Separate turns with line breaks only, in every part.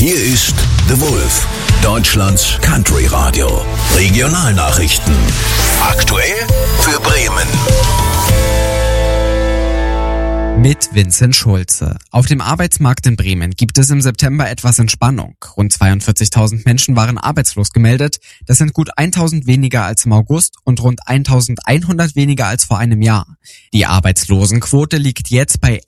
Hier ist The Wolf, Deutschlands Country Radio. Regionalnachrichten. Aktuell für Bremen.
Mit Vincent Schulze. Auf dem Arbeitsmarkt in Bremen gibt es im September etwas Entspannung. Rund 42.000 Menschen waren arbeitslos gemeldet. Das sind gut 1.000 weniger als im August und rund 1.100 weniger als vor einem Jahr. Die Arbeitslosenquote liegt jetzt bei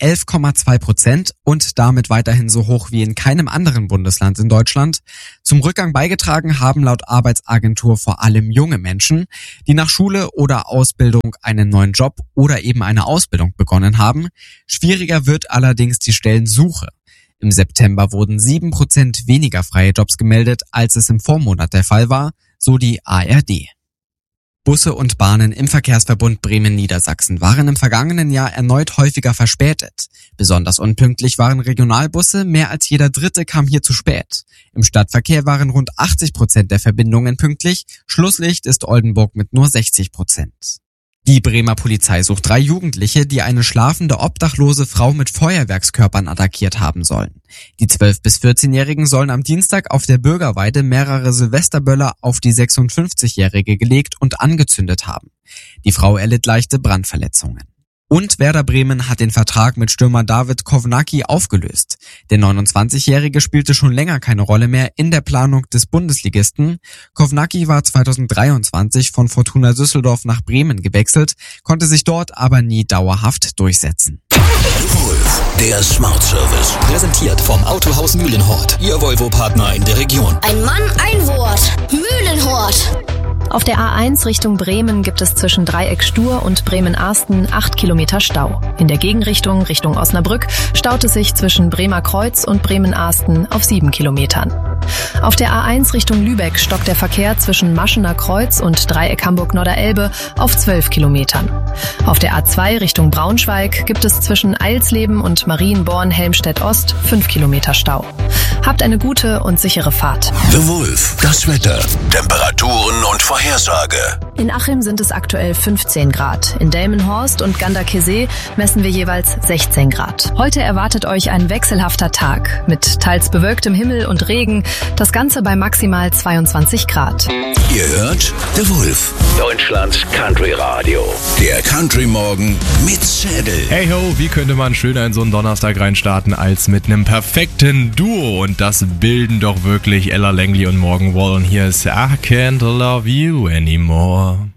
11,2% und damit weiterhin so hoch wie in keinem anderen Bundesland in Deutschland. Zum Rückgang beigetragen haben laut Arbeitsagentur vor allem junge Menschen, die nach Schule oder Ausbildung einen neuen Job oder eben eine Ausbildung begonnen haben. Schwieriger wird allerdings die Stellensuche. Im September wurden 7% weniger freie Jobs gemeldet, als es im Vormonat der Fall war, so die ARD. Busse und Bahnen im Verkehrsverbund Bremen-Niedersachsen waren im vergangenen Jahr erneut häufiger verspätet. Besonders unpünktlich waren Regionalbusse, mehr als jeder dritte kam hier zu spät. Im Stadtverkehr waren rund 80% der Verbindungen pünktlich, Schlusslicht ist Oldenburg mit nur 60%. Die Bremer Polizei sucht 3 Jugendliche, die eine schlafende obdachlose Frau mit Feuerwerkskörpern attackiert haben sollen. Die 12- bis 14-Jährigen sollen am Dienstag auf der Bürgerweide mehrere Silvesterböller auf die 56-Jährige gelegt und angezündet haben. Die Frau erlitt leichte Brandverletzungen. Und Werder Bremen hat den Vertrag mit Stürmer David Kovnacki aufgelöst. Der 29-Jährige spielte schon länger keine Rolle mehr in der Planung des Bundesligisten. Kovnacki war 2023 von Fortuna Düsseldorf nach Bremen gewechselt, konnte sich dort aber nie dauerhaft durchsetzen.
Wolf, der Smart Service.
Präsentiert vom Autohaus Mühlenhort, Ihr Volvo-Partner in der Region.
Ein Mann, ein Wort. Mühlenhort.
Auf der A1 Richtung Bremen gibt es zwischen Dreieck Stur und Bremen-Arsten 8 Kilometer Stau. In der Gegenrichtung Richtung Osnabrück staut es sich zwischen Bremer Kreuz und Bremen-Arsten auf 7 Kilometern. Auf der A1 Richtung Lübeck stockt der Verkehr zwischen Maschener Kreuz und Dreieck Hamburg-Norderelbe auf 12 Kilometern. Auf der A2 Richtung Braunschweig gibt es zwischen Eilsleben und Marienborn-Helmstedt-Ost 5 Kilometer Stau. Habt eine gute und sichere Fahrt.
The Wolf, das Wetter, Temperaturen und Vorhersage.
In Achim sind es aktuell 15 Grad. In Delmenhorst und Ganderkesee messen wir jeweils 16 Grad. Heute erwartet euch ein wechselhafter Tag mit teils bewölktem Himmel und Regen. Das Ganze bei maximal 22 Grad.
Ihr hört The Wolf, Deutschlands Country Radio. Der Country Morgen mit Zedel.
Hey ho, wie könnte man schöner in so einen Donnerstag reinstarten als mit einem perfekten Duo? Und das bilden doch wirklich Ella Langley und Morgan Wallen. Hier ist I Can't Love You Anymore.